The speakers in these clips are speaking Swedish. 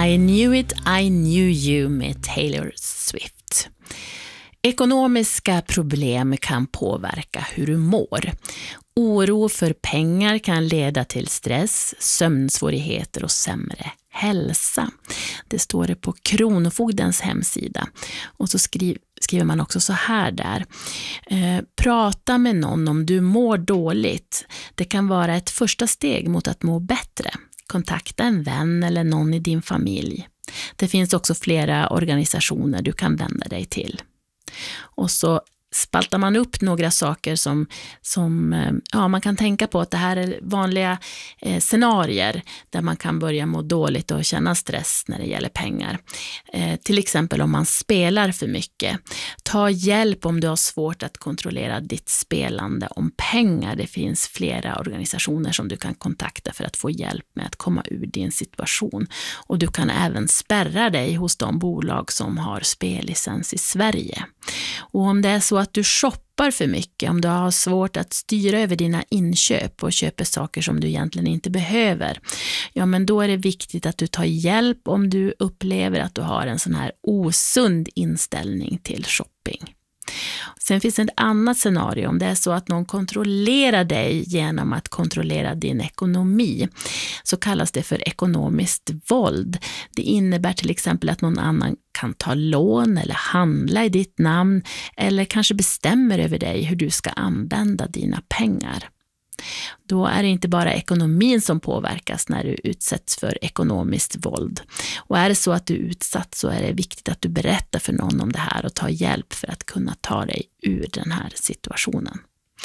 I knew it, I knew you med Taylor Swift. Ekonomiska problem kan påverka hur du mår. Oro för pengar kan leda till stress, sömnsvårigheter och sämre hälsa. Det står det på Kronofogdens hemsida. Och så skriver man också så här där. Prata med någon om du mår dåligt. Det kan vara ett första steg mot att må bättre. Kontakta en vän eller någon i din familj. Det finns också flera organisationer du kan vända dig till. Och så spaltar man upp några saker som man kan tänka på att det här är vanliga scenarier där man kan börja må dåligt och känna stress när det gäller pengar. Till exempel om man spelar för mycket. Ta hjälp om du har svårt att kontrollera ditt spelande om pengar. Det finns flera organisationer som du kan kontakta för att få hjälp med att komma ur din situation. Och du kan även spärra dig hos de bolag som har spellicens i Sverige. Och om det är så att du shoppar för mycket, om du har svårt att styra över dina inköp och köper saker som du egentligen inte behöver, ja men då är det viktigt att du tar hjälp om du upplever att du har en sån här osund inställning till shopping. Sen finns ett annat scenario om det är så att någon kontrollerar dig genom att kontrollera din ekonomi. Så kallas det för ekonomiskt våld. Det innebär till exempel att någon annan kan ta lån eller handla i ditt namn eller kanske bestämmer över dig hur du ska använda dina pengar. Då är det inte bara ekonomin som påverkas när du utsätts för ekonomiskt våld. Och är det så att du är utsatt så är det viktigt att du berättar för någon om det här och tar hjälp för att kunna ta dig ur den här situationen.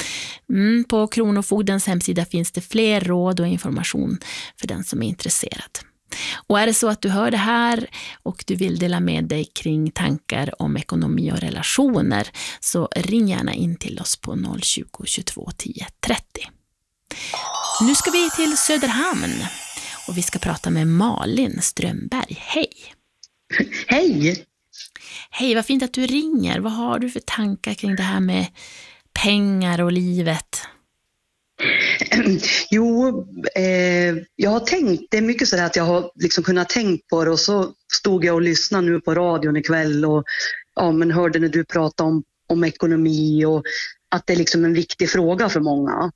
På Kronofogdens hemsida finns det fler råd och information för den som är intresserad. Och är det så att du hör det här och du vill dela med dig kring tankar om ekonomi och relationer så ring gärna in till oss på 020 22 10 30. Nu ska vi till Söderhamn och vi ska prata med Malin Strömberg. Hej! Hej! Hej, vad fint att du ringer. Vad har du för tankar kring det här med pengar och livet? Jo, jag har tänkt, det är mycket så att jag har liksom kunnat tänkt på det och så stod jag och lyssnade nu på radion ikväll och men hörde när du pratade om ekonomi och att det är liksom en viktig fråga för många.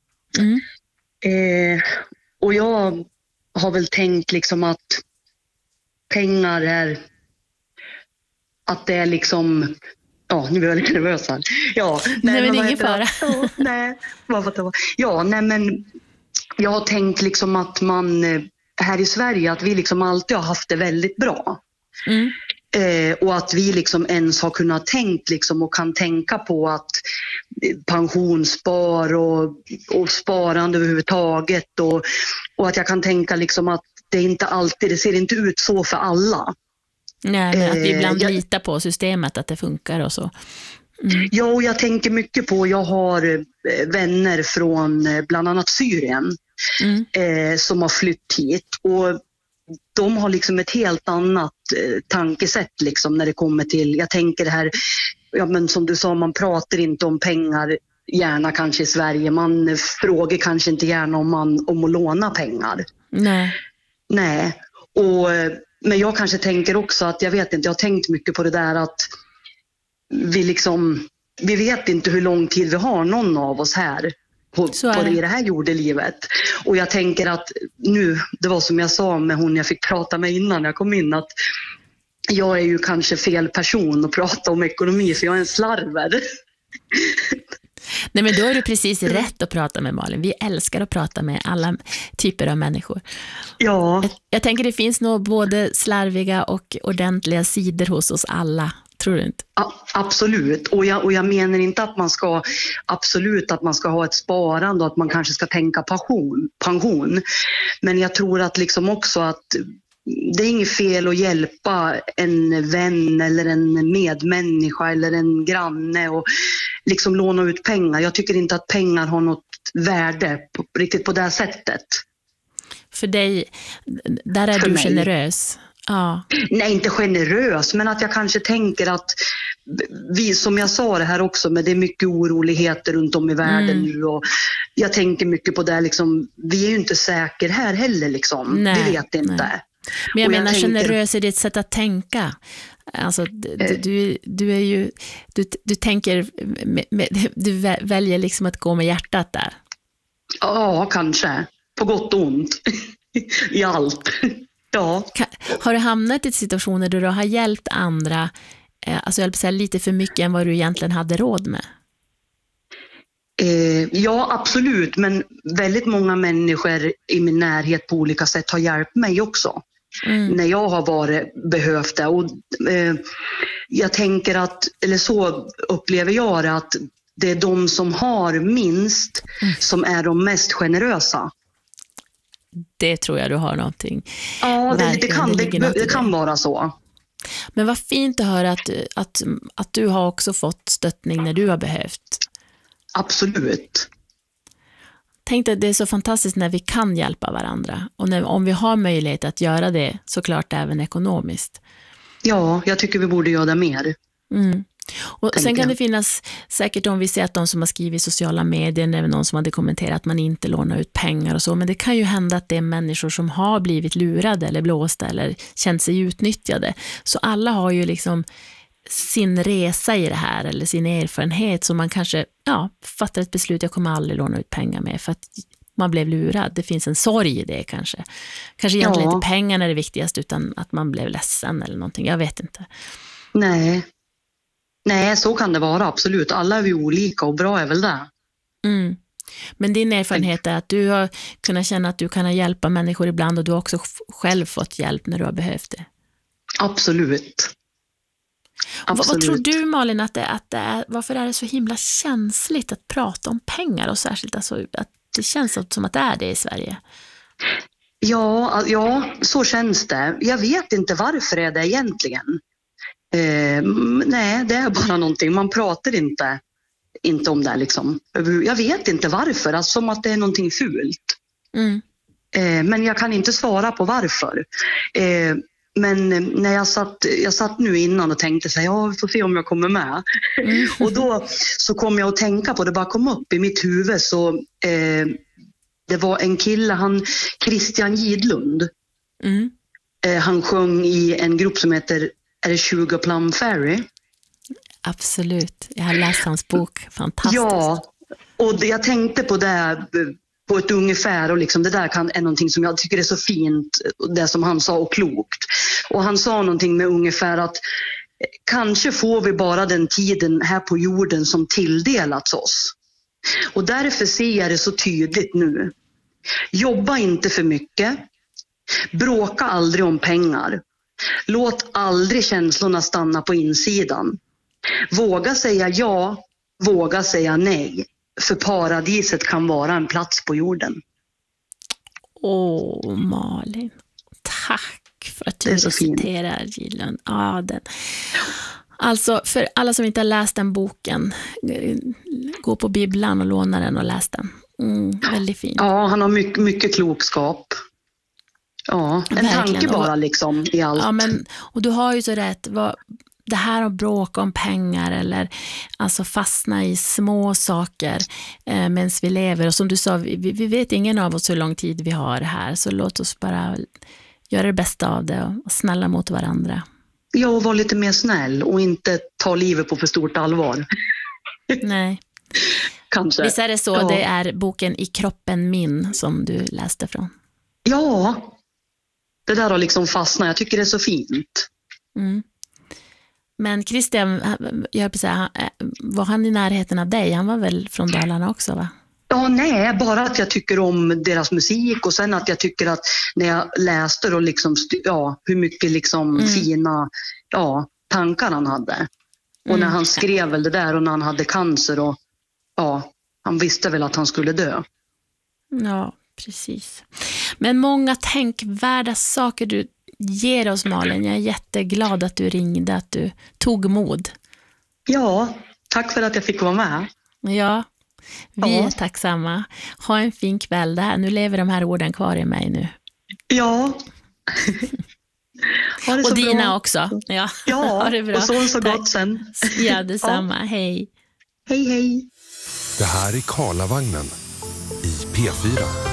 Och jag har väl tänkt liksom att pengar är, att det är liksom, nu blir jag lite nervös här. Nej men ingen fara. Men jag har tänkt liksom att man här i Sverige, att vi liksom alltid har haft det väldigt bra. Och att vi liksom ens har kunnat tänkt liksom och kan tänka på att pensionsspar och sparande överhuvudtaget och att jag kan tänka liksom att det inte alltid, det ser inte ut så för alla. Nej, men att vi ibland litar på systemet, att det funkar och så. Ja, och jag tänker mycket på, jag har vänner från bland annat Syrien som har flytt hit och de har liksom ett helt annat tankesätt liksom när det kommer till, jag tänker det här, men som du sa, man pratar inte om pengar gärna kanske i Sverige, man frågar kanske inte gärna om att låna pengar. Nej. Men jag kanske tänker också att, jag vet inte, jag har tänkt mycket på det där att vi vet inte hur lång tid vi har, någon av oss här på det här jordelivet. Och jag tänker att nu, det var som jag sa med hon jag fick prata med innan jag kom in, att jag är ju kanske fel person att prata om ekonomi för jag är en slarver. Nej, men då är du precis rätt att prata med Malin. Vi älskar att prata med alla typer av människor. Ja. Jag tänker det finns nog både slarviga och ordentliga sidor hos oss alla. Tror du inte? Absolut. Och jag menar inte att man ska, absolut att man ska ha ett sparande och att man kanske ska tänka pension. Men jag tror att liksom också att det är inget fel att hjälpa en vän eller en medmänniska eller en granne och liksom låna ut pengar. Jag tycker inte att pengar har något värde riktigt på det sättet. För dig, där är du generös. Ja. Nej, inte generös, men att jag kanske tänker att vi, som jag sa det här också, men det är mycket oroligheter runt om i världen nu och jag tänker mycket på det liksom, vi är ju inte säkra här heller liksom. Vi vet inte. Men jag menar generös i ditt sätt att tänka. Alltså, du är ju du tänker du väljer liksom att gå med hjärtat där. Ja, kanske. På gott och ont. I allt. Ja. Har du hamnat i situationer där du har hjälpt andra, alltså jag vill säga lite för mycket än vad du egentligen hade råd med? Ja, absolut. Men väldigt många människor i min närhet på olika sätt har hjälpt mig också. När jag har behövt det. Och, jag tänker att, eller så upplever jag det, att det är de som har minst som är de mest generösa. Det tror jag du har någonting. Ja, det kan vara så. Men vad fint att höra att du har också fått stöttning när du har behövt. Absolut. Tänk dig, det är så fantastiskt när vi kan hjälpa varandra. Och om vi har möjlighet att göra det, såklart även ekonomiskt. Ja, jag tycker vi borde göra det mer. Och sen kan det finnas, säkert om vi ser att de som har skrivit i sociala medier, eller någon som hade kommenterat att man inte lånar ut pengar och så, men det kan ju hända att det är människor som har blivit lurade eller blåsta eller känt sig utnyttjade. Så alla har ju liksom sin resa i det här eller sin erfarenhet, så man kanske fattar ett beslut, jag kommer aldrig låna ut pengar med för att man blev lurad. Det finns en sorg i det kanske. Kanske egentligen inte pengarna är det viktigaste, utan att man blev ledsen eller någonting. Jag vet inte. Nej, så kan det vara, absolut. Alla är vi olika och bra är väl det. Men din erfarenhet är att du har kunnat känna att du kan hjälpa människor ibland, och du har också själv fått hjälp när du har behövt det. Absolut. Vad tror du, Malin, att det är, varför är det så himla känsligt att prata om pengar, och särskilt alltså, att det känns som att det är det i Sverige? Ja, så känns det. Jag vet inte varför är det egentligen. Nej, det är bara någonting. Man pratar inte om det liksom. Jag vet inte varför, alltså, som att det är någonting fult. Men jag kan inte svara på varför. Men när jag satt nu innan och tänkte så här, vi får se om jag kommer med. Och då så kom jag att tänka på, det bara kom upp i mitt huvud, så det var en kille, Christian Gidlund. Han sjöng i en grupp som heter Sugar Plum Fairy. Absolut, jag har läst hans bok, fantastiskt. Ja, och jag tänkte på det på ett ungefär, och liksom det där är någonting som jag tycker är så fint, det som han sa, och klokt. Och han sa någonting med ungefär att kanske får vi bara den tiden här på jorden som tilldelats oss. Och därför ser jag det så tydligt nu. Jobba inte för mycket. Bråka aldrig om pengar. Låt aldrig känslorna stanna på insidan. Våga säga ja, våga säga nej. För paradiset kan vara en plats på jorden. Malin, tack för att du citerar Gidlund. Alltså, för alla som inte har läst den boken, gå på bibblan och låna den och läs den. Väldigt fin. Ja, han har mycket klokskap. Ja, en tanke bara liksom i allt. Ja, men, och du har ju så rätt. Det här att bråka om pengar eller alltså fastna i små saker medan vi lever. Och som du sa, vi vet ingen av oss hur lång tid vi har här. Så låt oss bara göra det bästa av det och snälla mot varandra. Ja, och vara lite mer snäll och inte ta livet på för stort allvar. Nej. Kanske. Visst är det så, det är boken I kroppen min som du läste från? Ja, det där har liksom fastnat. Jag tycker det är så fint. Men Christian, var han i närheten av dig? Han var väl från Dalarna också, va? Ja, nej, bara att jag tycker om deras musik, och sen att jag tycker att när jag läste då liksom, hur mycket liksom fina tankar han hade. Och när han skrev väl det där, och när han hade cancer, och han visste väl att han skulle dö. Ja, precis. Men många tänkvärda saker du ger oss, Malin. Jag är jätteglad att du ringde, att du tog mod. Ja, tack för att jag fick vara med. Ja, vi är tacksamma. Ha en fin kväll där. Nu lever de här orden kvar i mig nu. Ja. Och dina bra. Också. Ja, ha det bra. Och så gott sen. Ja, detsamma. Hej. Hej, hej. Det här är Karlavagnen i P4.